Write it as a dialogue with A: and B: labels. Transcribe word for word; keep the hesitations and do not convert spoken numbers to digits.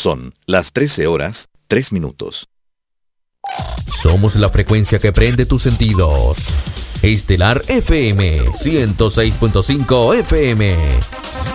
A: Son las trece horas, tres minutos.
B: Somos la frecuencia que prende tus sentidos. Estelar F M ciento seis punto cinco F M.